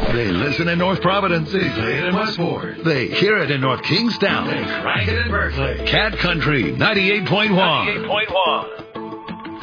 They listen in North Providence. They play it in Westport. They hear it in North Kingstown. They crank it in Berkeley. Cat Country 98.1.